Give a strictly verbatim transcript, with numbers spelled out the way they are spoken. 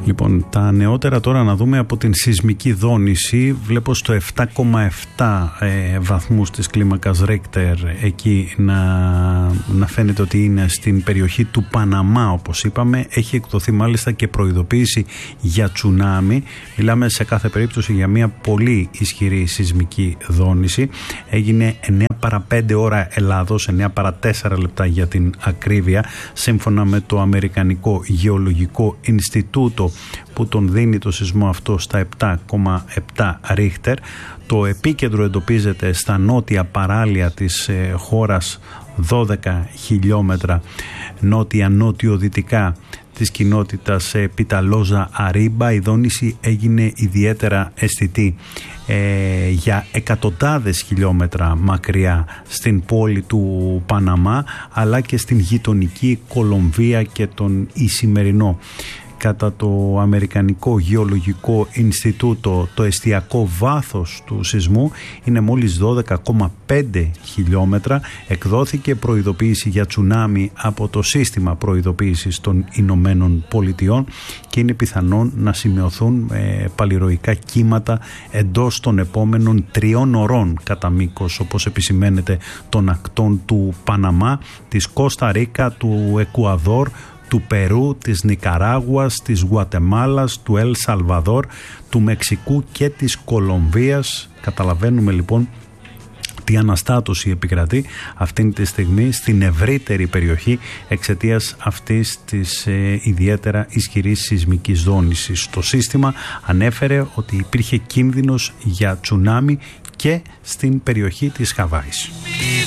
Λοιπόν, τα νεότερα τώρα να δούμε από την σεισμική δόνηση. Βλέπω στο επτά κόμμα επτά ε, βαθμούς της κλίμακας Ρίκτερ εκεί να, να φαίνεται ότι είναι στην περιοχή του Παναμά, όπως είπαμε. Έχει εκδοθεί μάλιστα και προειδοποίηση για τσουνάμι. Μιλάμε σε κάθε περίπτωση για μια πολύ ισχυρή σεισμική δόνηση. Έγινε εννιά παρά πέντε ώρα Ελλάδος, εννιά παρά τέσσερα λεπτά για την ακρίβεια, σύμφωνα με το Αμερικανικό Γεωλογικό Ινστιτούτο, που τον δίνει το σεισμό αυτό στα επτά κόμμα επτά Ρίχτερ. Το επίκεντρο εντοπίζεται στα νότια παράλια της ε, χώρας, δώδεκα χιλιόμετρα νότια-νότιο-δυτικά της κοινότητας ε, Πιταλόζα Αρίμπα. Η δόνηση έγινε ιδιαίτερα αισθητή ε, για εκατοντάδες χιλιόμετρα μακριά στην πόλη του Παναμά, αλλά και στην γειτονική Κολομβία και τον Ισημερινό. Κατά το Αμερικανικό Γεωλογικό Ινστιτούτο, το εστιακό βάθος του σεισμού είναι μόλις δώδεκα κόμμα πέντε χιλιόμετρα. Εκδόθηκε προειδοποίηση για τσουνάμι από το σύστημα προειδοποίησης των Ηνωμένων Πολιτειών και είναι πιθανόν να σημειωθούν ε, παλιροϊκά κύματα εντός των επόμενων τριών ωρών κατά μήκος, όπως επισημαίνεται, των ακτών του Παναμά, της Κώστα Ρίκα, του Εκουαδόρ, του Περού, της Νικαράγουας, της Γουατεμάλας, του Ελ Σαλβαδόρ, του Μεξικού και της Κολομβίας. Καταλαβαίνουμε λοιπόν τι αναστάτωση επικρατεί αυτή τη στιγμή στην ευρύτερη περιοχή εξαιτίας αυτής της ε, ιδιαίτερα ισχυρής σεισμικής δόνησης. Το σύστημα ανέφερε ότι υπήρχε κίνδυνος για τσουνάμι και στην περιοχή της Χαβάης.